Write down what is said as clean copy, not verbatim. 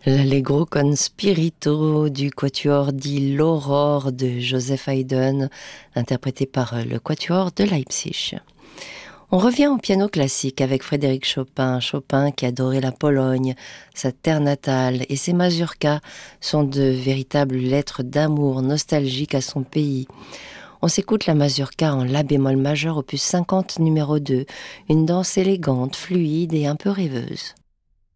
L'Allegro con spirito du quatuor di l'Aurore de Joseph Haydn, interprété par le quatuor de Leipzig. On revient au piano classique avec Frédéric Chopin, Chopin qui adorait la Pologne, sa terre natale, et ses mazurkas sont de véritables lettres d'amour nostalgiques à son pays. On s'écoute la mazurka en la bémol majeur opus 50 numéro 2, une danse élégante, fluide et un peu rêveuse.